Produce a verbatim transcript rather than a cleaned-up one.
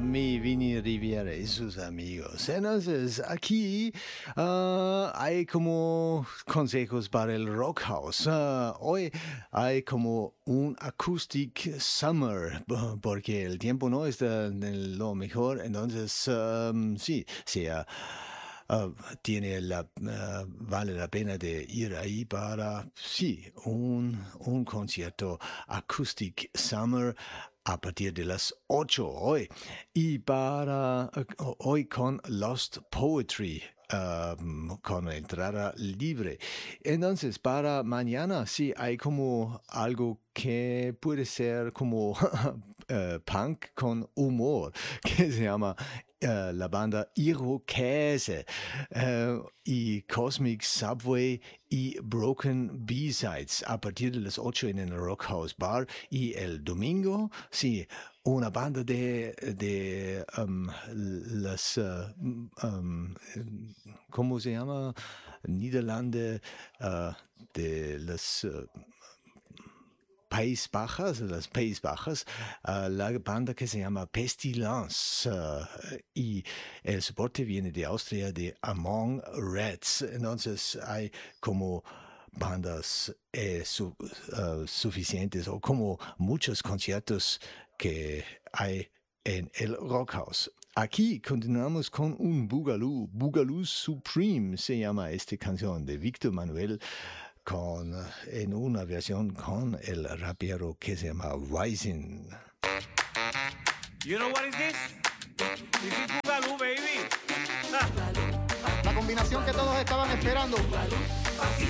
mi Vini Riviera y sus amigos. Entonces, aquí uh, hay como consejos para el Rock House. Uh, hoy hay como un acoustic summer, porque el tiempo no está en lo mejor. Entonces, um, sí, sea... Uh, tiene la, uh, vale la pena de ir ahí para, sí, un, un concierto Acoustic Summer a partir de las ocho hoy. Y para uh, hoy con Lost Poetry. Um, con entrada libre. Entonces, para mañana sí hay como algo que puede ser como uh, punk con humor, que se llama uh, la banda Irokese uh, y Cosmic Subway y Broken B-Sides a partir de las ocho en el Rock House Bar. Y el domingo, sí, una banda de, de um, las, uh, um, ¿cómo se llama? Niederlande, uh, de las uh, País Bajas, las País Bajas, uh, la banda que se llama Pestilence, uh, y el soporte viene de Austria, de Among Rats. Entonces hay como bandas eh, su, uh, suficientes o como muchos conciertos que hay en el Rock House. Aquí continuamos con un Boogaloo, Boogaloo Supreme se llama esta canción de Víctor Manuel, con, en una versión con el rapero que se llama Rising. You know what is this? This is Boogaloo, baby. La combinación que todos estaban esperando.